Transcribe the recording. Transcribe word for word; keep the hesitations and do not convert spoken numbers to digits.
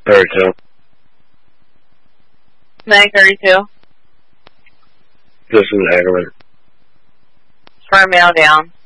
thirty-two. Mag thirty-two. This is Ackerman. Sperm male down.